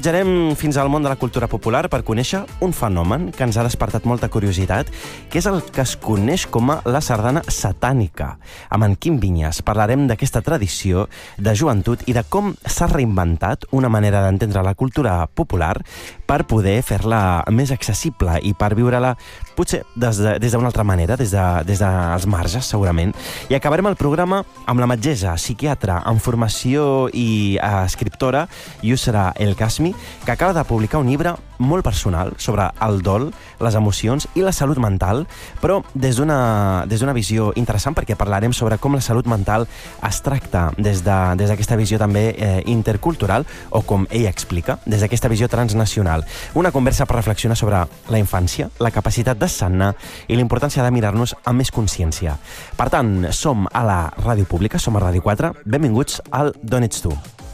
Viatjarem fins al món de la cultura popular per conèixer un fenomen que ens ha despertat molta curiositat, que és el que es coneix com a la sardana satànica. Amb en Quim Vinyes parlarem d'aquesta tradició de joventut i de com s'ha reinventat una manera d'entendre la cultura popular per poder fer-la més accessible i per viure-la potser des d'una altra manera, des dels marges, segurament. I acabarem el programa amb la metgessa, psiquiatra en formació i escriptora, Yusra El Kasmi, que acaba de publicar un llibre molt personal sobre el dol, les emocions i la salut mental, però des d'una visió interessant, perquè parlarem sobre com la salut mental es tracta des d'aquesta visió també intercultural, o com ella explica, des d'aquesta visió transnacional. Una conversa per reflexionar sobre la infància, la capacitat de sanar i la importància de mirar-nos amb més consciència. Per tant, som a la ràdio pública, som a Ràdio 4. Benvinguts al D'on ets tu?